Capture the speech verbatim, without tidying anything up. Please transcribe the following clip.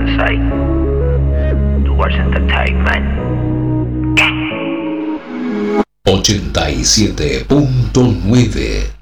Kansai. Towards Entertainment. ochenta y siete punto nueve